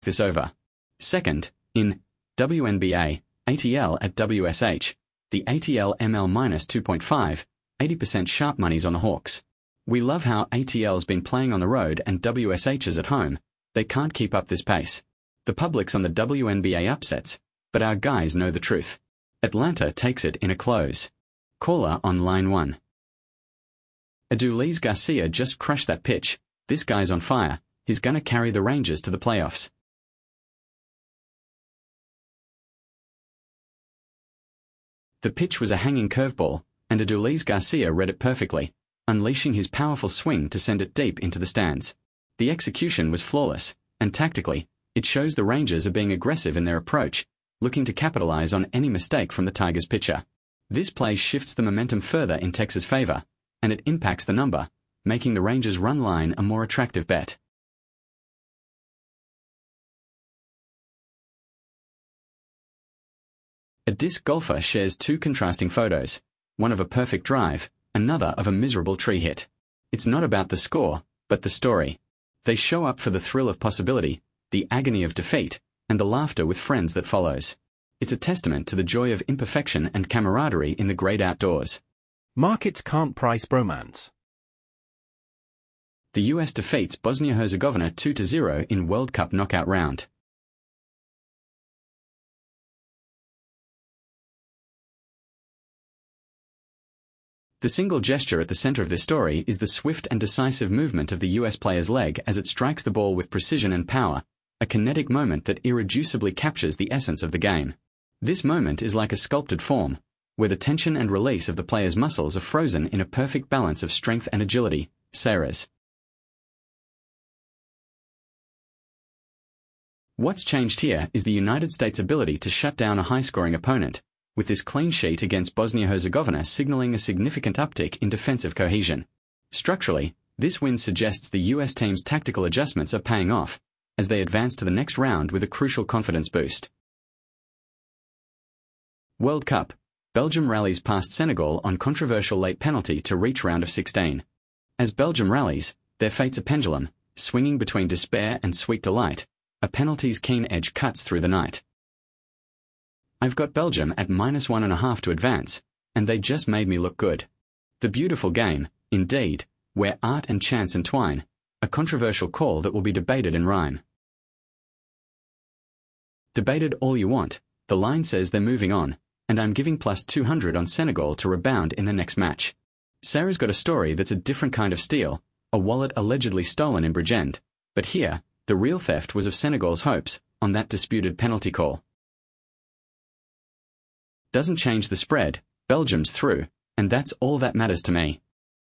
this over. Second, in WNBA, ATL at WSH, the ATL ML minus 2.5, 80% sharp money's on the Hawks. We love how ATL's been playing on the road and WSH is at home. They can't keep up this pace. The public's on the WNBA upsets, but our guys know the truth. Atlanta takes it in a close. Caller on line 1. Adolis Garcia just crushed that pitch. This guy's on fire. He's gonna carry the Rangers to the playoffs. The pitch was a hanging curveball, and Adolis Garcia read it perfectly, unleashing his powerful swing to send it deep into the stands. The execution was flawless, and tactically, it shows the Rangers are being aggressive in their approach, looking to capitalize on any mistake from the Tigers pitcher. This play shifts the momentum further in Texas' favor, and it impacts the number, making the Rangers' run line a more attractive bet. A disc golfer shares two contrasting photos, one of a perfect drive, another of a miserable tree hit. It's not about the score, but the story. They show up for the thrill of possibility, the agony of defeat, and the laughter with friends that follows. It's a testament to the joy of imperfection and camaraderie in the great outdoors. Markets can't price bromance. The US defeats Bosnia-Herzegovina 2-0 in World Cup knockout round. The single gesture at the center of this story is the swift and decisive movement of the US player's leg as it strikes the ball with precision and power, a kinetic moment that irreducibly captures the essence of the game. This moment is like a sculpted form, where the tension and release of the player's muscles are frozen in a perfect balance of strength and agility. Serres. What's changed here is the United States' ability to shut down a high-scoring opponent, with this clean sheet against Bosnia-Herzegovina signaling a significant uptick in defensive cohesion. Structurally, this win suggests the US team's tactical adjustments are paying off, as they advance to the next round with a crucial confidence boost. World Cup. Belgium rallies past Senegal on controversial late penalty to reach round of 16. As Belgium rallies, their fate's a pendulum, swinging between despair and sweet delight. A penalty's keen edge cuts through the night. I've got Belgium at -1.5 to advance, and they just made me look good. The beautiful game, indeed, where art and chance entwine, a controversial call that will be debated in rhyme. Debated all you want, the line says they're moving on, and I'm giving +200 on Senegal to rebound in the next match. Sarah's got a story that's a different kind of steal, a wallet allegedly stolen in Bridgend, but here, the real theft was of Senegal's hopes, on that disputed penalty call. Doesn't change the spread, Belgium's through, and that's all that matters to me.